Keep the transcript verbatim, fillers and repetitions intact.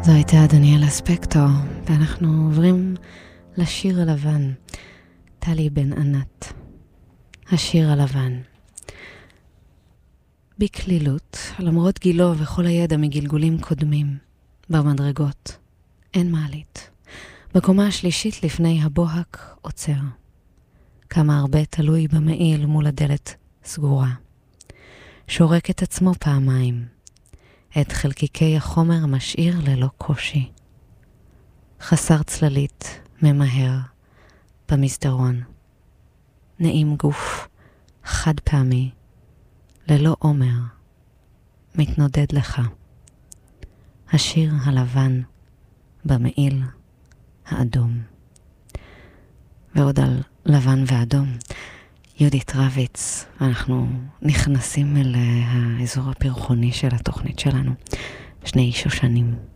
זו הייתה דניאלה ספקטור, ואנחנו עוברים לשיר הלבן, טלי בן ענת. השיר הלבן. בכלילות, למרות גילו וכל הידע מגלגולים קודמים, במדרגות, אין מעלית. בקומה השלישית לפני הבוהק עוצר. כמה הרבה תלוי במעיל מול הדלת סגורה. שורק את עצמו פעמיים. את חלקיקי החומר משאיר ללא קושי. חסר צללית, ממהר, במסדרון. נעים גוף, חד פעמי, ללא עומר, מתנודד לך. השיר הלבן, במעיל האדום. ועוד על לבן ואדום, יהודית רביץ, אנחנו נכנסים אל האזור הפרחוני של התוכנית שלנו, שני שושנים.